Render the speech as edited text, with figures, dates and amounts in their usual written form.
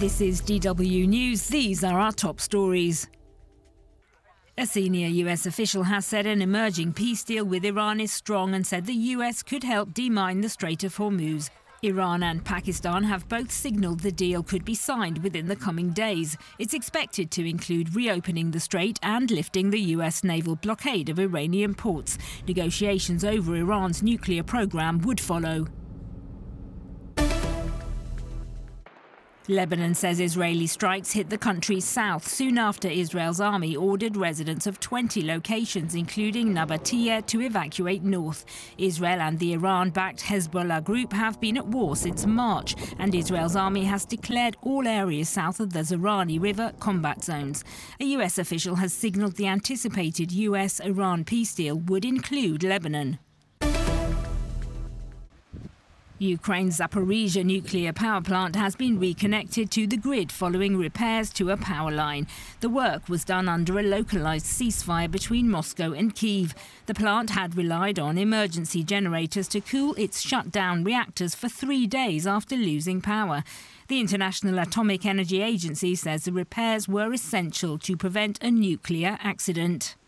This is DW News. These are our top stories. A senior US official has said an emerging peace deal with Iran is strong and said the US could help demine the Strait of Hormuz. Iran and Pakistan have both signalled the deal could be signed within the coming days. It's expected to include reopening the strait and lifting the US naval blockade of Iranian ports. Negotiations over Iran's nuclear program would follow. Lebanon says Israeli strikes hit the country's south soon after Israel's army ordered residents of 20 locations, including Nabatiyah, to evacuate north. Israel and the Iran-backed Hezbollah group have been at war since March, and Israel's army has declared all areas south of the Zerani River combat zones. A US official has signalled the anticipated US-Iran peace deal would include Lebanon. Ukraine's Zaporizhzhia nuclear power plant has been reconnected to the grid following repairs to a power line. The work was done under a localized ceasefire between Moscow and Kyiv. The plant had relied on emergency generators to cool its shut-down reactors for 3 days after losing power. The International Atomic Energy Agency says the repairs were essential to prevent a nuclear accident.